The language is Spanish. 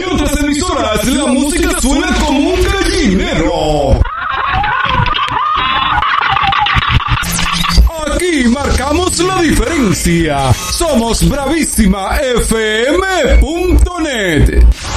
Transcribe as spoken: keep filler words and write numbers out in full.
En otras emisoras la música suena como un gallinero. Aquí marcamos la diferencia. Somos bravísima f m punto net.